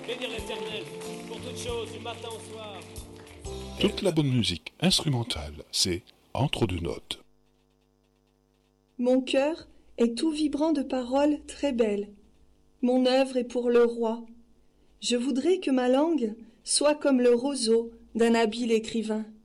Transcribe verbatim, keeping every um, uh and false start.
bénir l'Éternel pour toutes choses, du matin au soir. Toute la bonne musique instrumentale, c'est Entre deux notes. Mon cœur est tout vibrant de paroles très belles. Mon œuvre est pour le roi. Je voudrais que ma langue soit comme le roseau d'un habile écrivain.